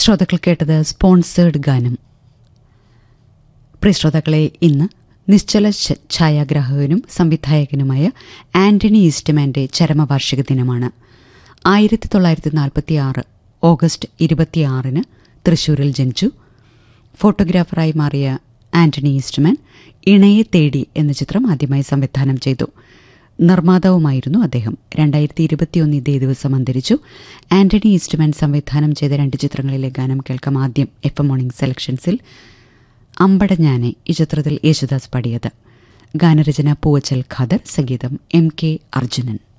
ശ്രോതാക്കൾ കേട്ടത് സ്പോൺസേഡ് ഗാനം. പ്രിയ ശ്രോതാക്കളെ, ഇന്ന് നിശ്ചല ഛായാഗ്രാഹകനും സംവിധായകനുമായ ആന്റണി ഈസ്റ്റ്മാന്റെ ചരമവാർഷിക ദിനമാണ്. 1946 ഓഗസ്റ്റ് 26 തൃശൂരിൽ ജനിച്ചു. ഫോട്ടോഗ്രാഫറായി മാറിയ ആന്റണി ഈസ്റ്റ്മാൻ ഇണയെ തേടി എന്ന ചിത്രം ആദ്യമായി സംവിധാനം ചെയ്തു. നിർമ്മാതാവുമായിരുന്നു അദ്ദേഹം. 2021 ഇതേ ദിവസം അന്തരിച്ചു. ആന്റണി ഈസ്റ്റ്മാൻ സംവിധാനം ചെയ്ത 2 ചിത്രങ്ങളിലെ ഗാനം കേൾക്കാം. ആദ്യം FM മോർണിംഗ് സെലക്ഷൻസിൽ അമ്പടഞ്ഞാനെ, ഈ ചിത്രത്തിൽ യേശുദാസ് പാടിയത്. ഗാനരചന പൂവച്ചൽ ഖാദർ, സംഗീതം MK അർജുനൻ.